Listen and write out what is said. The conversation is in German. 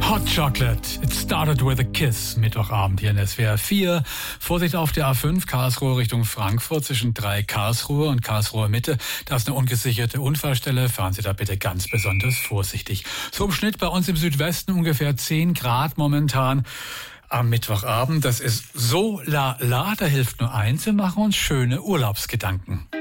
Hot Chocolate. It started with a kiss. Mittwochabend hier in SWR 4. Vorsicht auf der A5 Karlsruhe Richtung Frankfurt zwischen 3 Karlsruhe und Karlsruhe Mitte. Da ist eine ungesicherte Unfallstelle. Fahren Sie da bitte ganz besonders vorsichtig. So im Schnitt bei uns im Südwesten ungefähr 10 Grad momentan am Mittwochabend. Das ist so la. Da hilft nur eins. Wir machen uns schöne Urlaubsgedanken.